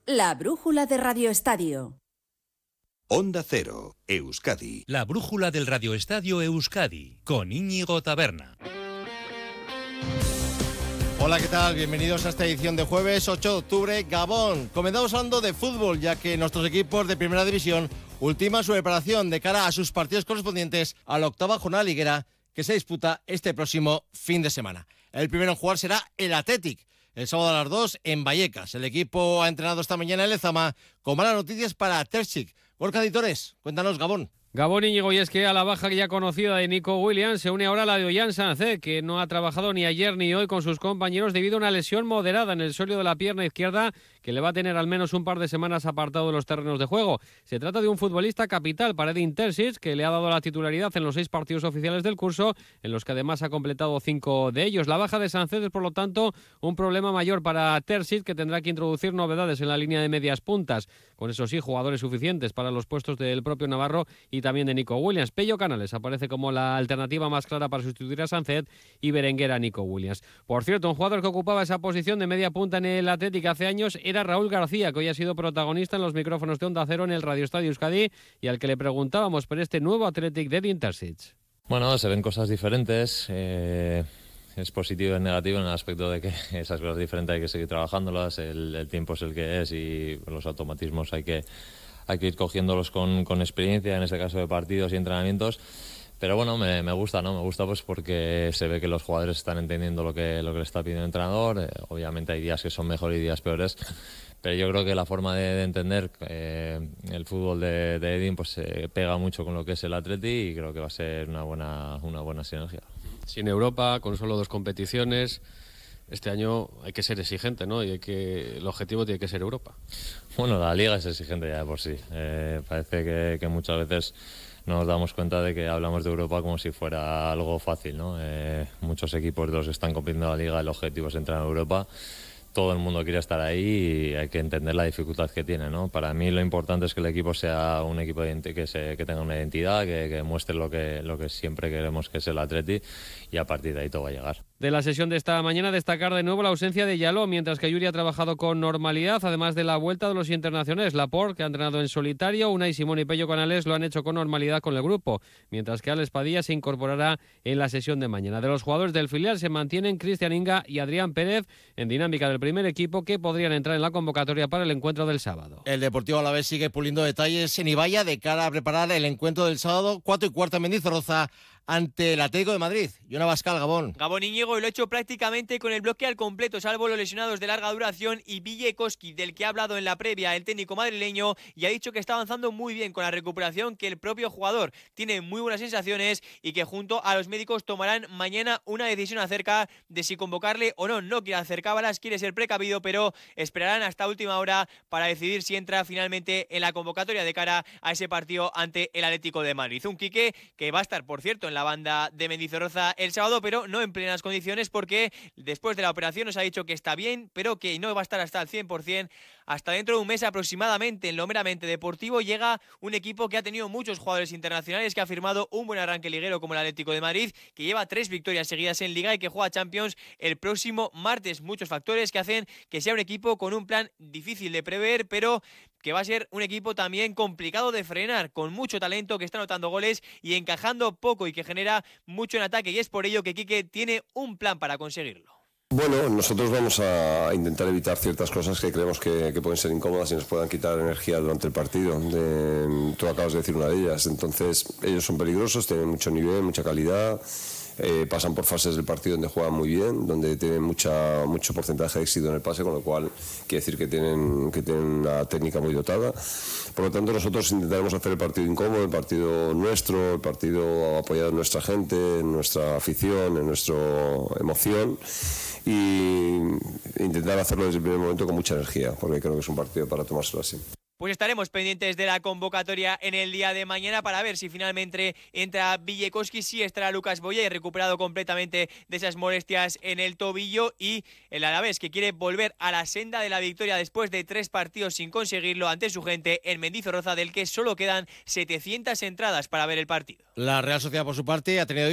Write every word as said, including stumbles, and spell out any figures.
La brújula de Radio Estadio. Onda Cero, Euskadi. La brújula del Radio Estadio Euskadi, con Íñigo Taberna. Hola, ¿qué tal? Bienvenidos a esta edición de jueves ocho de octubre, Gabón. Comenzamos hablando de fútbol, ya que nuestros equipos de Primera División ultiman su preparación de cara a sus partidos correspondientes a la octava jornada liguera que se disputa este próximo fin de semana. El primero en jugar será el Athletic, el sábado a las dos en Vallecas. El equipo ha entrenado esta mañana en Lezama con malas noticias para Terzic. Gorka Editores, cuéntanos, Gabón. Gabón, Íñigo, y es que a la baja ya conocida de Nico Williams se une ahora la de Ollán Sánchez, que no ha trabajado ni ayer ni hoy con sus compañeros debido a una lesión moderada en el sóleo de la pierna izquierda que le va a tener al menos un par de semanas apartado de los terrenos de juego. Se trata de un futbolista capital para Edin Terzic, que le ha dado la titularidad en los seis partidos oficiales del curso, en los que además ha completado cinco de ellos. La baja de Sánchez es, por lo tanto, un problema mayor para Terzic, que tendrá que introducir novedades en la línea de medias puntas, con eso sí, jugadores suficientes para los puestos del propio Navarro y también de Nico Williams. Pello Canales aparece como la alternativa más clara para sustituir a Sánchez y Berenguer a Nico Williams. Por cierto, un jugador que ocupaba esa posición de media punta en el Athletic hace años era Raúl García, que hoy ha sido protagonista en los micrófonos de Onda Cero en el Radio Estadio Euskadi y al que le preguntábamos por este nuevo Athletic de Edin Terzic. Bueno, se ven cosas diferentes. Eh... Es positivo y negativo en el aspecto de que esas cosas diferentes hay que seguir trabajándolas, el, el tiempo es el que es y los automatismos hay que, hay que ir cogiéndolos con, con experiencia, en este caso de partidos y entrenamientos. Pero bueno, me, me gusta, ¿no? Me gusta pues porque se ve que los jugadores están entendiendo lo que, lo que le está pidiendo el entrenador. Eh, obviamente hay días que son mejores y días peores, pero yo creo que la forma de, de entender eh, el fútbol de, de Edin pues se eh, pega mucho con lo que es el Atleti y creo que va a ser una buena, una buena sinergia. Sin Europa, con solo dos competiciones, este año hay que ser exigente, ¿no? Y hay que, el objetivo tiene que ser Europa. Bueno, la Liga es exigente ya de por sí. Eh, parece que, que muchas veces no nos damos cuenta de que hablamos de Europa como si fuera algo fácil, ¿no? Eh, muchos equipos de los que están compitiendo en la Liga, el objetivo es entrar en Europa. Todo el mundo quiere estar ahí y hay que entender la dificultad que tiene, ¿no? Para mí lo importante es que el equipo sea un equipo de, que, se, que tenga una identidad, que, que muestre lo que, lo que siempre queremos que es el Atleti y a partir de ahí todo va a llegar. De la sesión de esta mañana destacar de nuevo la ausencia de Yaló, mientras que Yuri ha trabajado con normalidad, además de la vuelta de los internacionales. Laporte, que ha entrenado en solitario, Unai Simón y Pello Canales lo han hecho con normalidad con el grupo, mientras que Alex Padilla se incorporará en la sesión de mañana. De los jugadores del filial se mantienen Cristian Inga y Adrián Pérez en dinámica del primer equipo que podrían entrar en la convocatoria para el encuentro del sábado. El Deportivo Alavés sigue puliendo detalles en Ibaya de cara a preparar el encuentro del sábado, cuatro y cuarto en Mendizorroza, ante el Atlético de Madrid. Yona Bascal, Gabón. Gabón, Íñigo, y lo ha hecho prácticamente con el bloque al completo, salvo los lesionados de larga duración y Villekoski, del que ha hablado en la previa el técnico madrileño y ha dicho que está avanzando muy bien con la recuperación, que el propio jugador tiene muy buenas sensaciones y que junto a los médicos tomarán mañana una decisión acerca de si convocarle o no. No quiere hacer cábalas, quiere ser precavido, pero esperarán hasta última hora para decidir si entra finalmente en la convocatoria de cara a ese partido ante el Atlético de Madrid. Un Quique que va a estar, por cierto, en la banda de Mendizorroza el sábado, pero no en plenas condiciones porque después de la operación nos ha dicho que está bien, pero que no va a estar hasta el cien por ciento hasta dentro de un mes aproximadamente. En lo meramente deportivo llega un equipo que ha tenido muchos jugadores internacionales, que ha firmado un buen arranque liguero como el Atlético de Madrid, que lleva tres victorias seguidas en Liga y que juega Champions el próximo martes. Muchos factores que hacen que sea un equipo con un plan difícil de prever, pero que va a ser un equipo también complicado de frenar, con mucho talento, que está anotando goles y encajando poco y que genera mucho en ataque, y es por ello que Quique tiene un plan para conseguirlo. Bueno, nosotros vamos a intentar evitar ciertas cosas que creemos que, que pueden ser incómodas y nos puedan quitar energía durante el partido. De, tú acabas de decir una de ellas. Entonces, ellos son peligrosos, tienen mucho nivel, mucha calidad. Eh, pasan por fases del partido donde juegan muy bien, donde tienen mucha, mucho porcentaje de éxito en el pase, con lo cual quiere decir que tienen, que tienen una técnica muy dotada. Por lo tanto, nosotros intentaremos hacer el partido incómodo, el partido nuestro, el partido apoyado en nuestra gente, en nuestra afición, en nuestra emoción, y intentar hacerlo desde el primer momento con mucha energía, porque creo que es un partido para tomárselo así. Pues estaremos pendientes de la convocatoria en el día de mañana para ver si finalmente entra Villekoski, si estará Lucas Boyé recuperado completamente de esas molestias en el tobillo, y el Alavés, que quiere volver a la senda de la victoria después de tres partidos sin conseguirlo ante su gente en Mendizorroza, del que solo quedan setecientas entradas para ver el partido. La Real Sociedad, por su parte, ha tenido